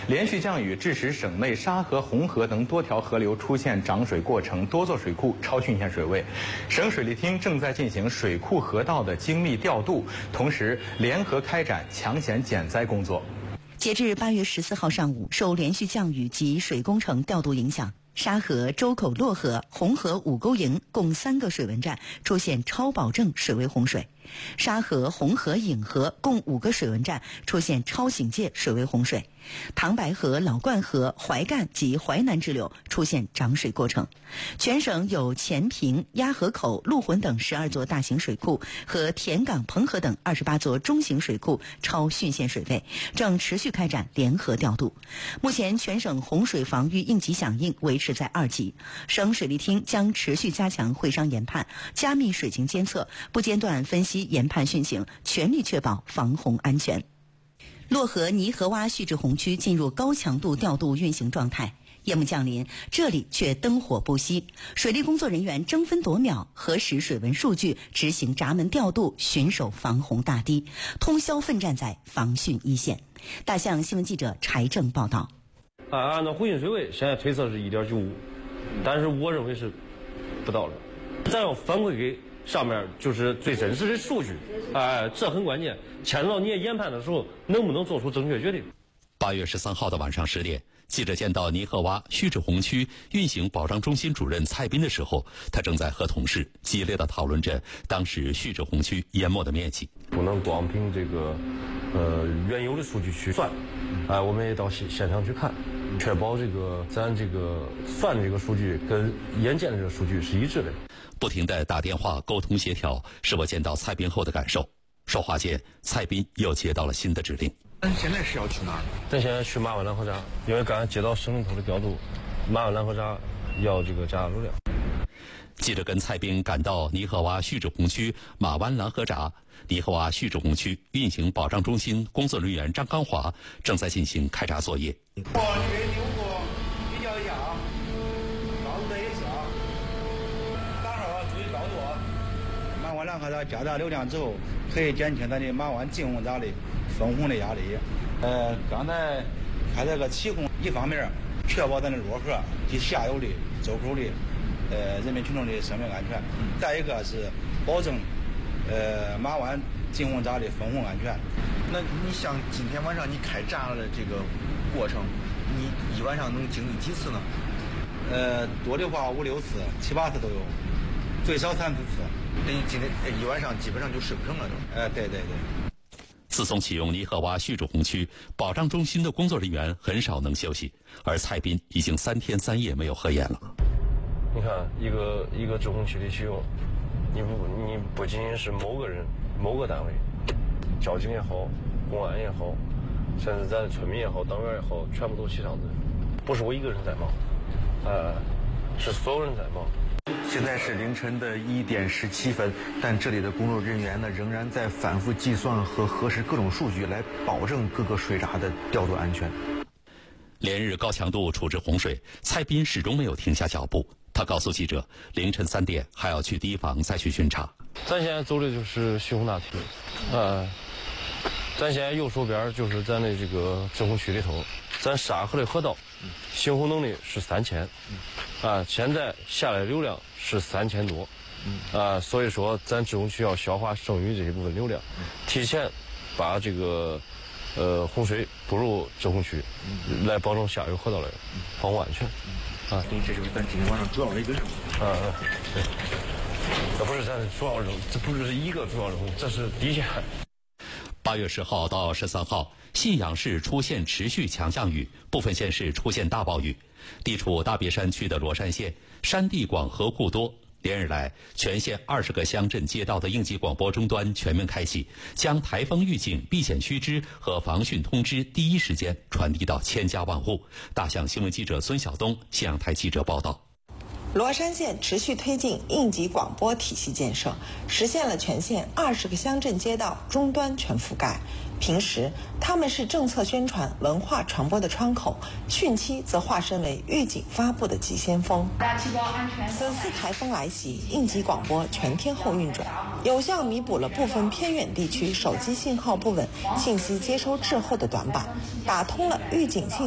连续降雨致使省内沙河、红河等多条河流出现涨水过程，多座水库超汛线水位。省水利厅正在进行水库河道的精密调度，同时联合开展抢险减灾工作。 截至8月14号上午，受连续降雨及水工程调度影响，沙河、周口洛河、红河五沟营共3个水文站出现超保证水位洪水。沙河、红河、颍河共5个水文站出现超警戒水位洪水，唐白河、老灌河、淮干及淮南支流出现涨水过程。全省有前坪、鸭河口、陆浑等12座大型水库和田港、彭河等28座中型水库超汛线水位，正持续开展联合调度。目前全省洪水防御应急响应维持在2级，省水利厅将持续加强会商研判，加密水情监测，不间断分析研判汛情，全力确保防洪安全。漯河泥河洼蓄滞洪区进入高强度调度运行状态，夜幕降临，这里却灯火不熄，水利工作人员争分夺秒核实水文数据，执行闸门调度，巡守防洪大堤，通宵奋战在防汛一线。大象新闻记者柴正报道。 按照回应水位，现在推测是1.95，但是我认为是不到了。咱要反馈给上面就是最真实的数据，这很关键。牵扯到你研判的时候，能不能做出正确决定 ？8月13号的晚上10点，记者见到泥河洼蓄滞洪区运行保障中心主任蔡斌的时候，他正在和同事激烈地讨论着当时蓄滞洪区淹没的面积。 不能光凭这个原有的数据去算，我们也到现场去看，确保这个咱这个算的这个数据跟眼见的这个数据是一致的。 不停地打电话沟通协调，是我见到蔡斌后的感受。说话间，蔡斌又接到了新的指令。 咱现在是要去哪儿？ 咱现在去马湾蓝河闸，因为刚才接到省里头的调度，马湾蓝河闸要这个加大流量。 记者跟蔡斌赶到泥河洼蓄滞洪区马湾蓝河闸，泥河洼蓄滞洪区运行保障中心工作人员张刚华正在进行开闸作业。 这边流过，比较一下啊，高度也是啊，打号啊，注意高度啊。马湾蓝河闸加大流量之后，可以减轻咱的马湾进洪闸的分洪的压力。刚才开这个起洪，一方面确保咱的漯河及下游的周口的人民群众的生命安全，再一个是保证马湾进洪闸的分洪安全。 那你像今天晚上你开闸的这个过程，你一晚上能经历几次呢？ 多的话5、6次、7、8次都有，最少3、4次。 那你今天一晚上基本上就睡不成了都。 对。 自从启用泥河洼蓄滞洪区保障中心的工作人员很少能休息，而蔡斌已经3天3夜没有合眼了。 你看，一个滞洪区的启用，你不仅仅是某个人、某个单位，交警也好，公安也好，甚至咱的村民也好，党员也好，全部都齐上阵，不是我一个人在忙，是所有人在忙。 现在是凌晨的1点17分，但这里的工作人员呢，仍然在反复计算和核实各种数据，来保证各个水闸的调度安全。 连日高强度处置洪水，蔡斌始终没有停下脚步。他告诉记者，凌晨3点还要去堤防再去巡查。 咱现在走的就是蓄洪大堤，咱现在右手边就是咱的这个滞洪区里头，咱沙河的河道，行洪能力是3000，现在下来流量是3000多，所以说咱滞洪区要消化剩余这一部分流量，提前把这个洪水不入滞洪区，来保证下游河道的防洪安全。 这就是咱今天晚上主要的一个任务。 对，这不是咱主要任务，这不是一个主要任务，这是第一件。 8月10号到13号，信阳市出现持续强降雨，部分县市出现大暴雨。地处大别山区的罗山县，山地广，河库多。连日来，全县20个乡镇街道的应急广播终端全面开启，将台风预警、避险须知和防汛通知第一时间传递到千家万户。大象新闻记者孙晓东，信阳台记者报道。 罗山县持续推进应急广播体系建设，实现了全县20个乡镇街道终端全覆盖。平时，他们是政策宣传、文化传播的窗口；汛期则化身为预警发布的急先锋。此次台风来袭，应急广播全天候运转，有效弥补了部分偏远地区手机信号不稳、信息接收滞后的短板，打通了预警信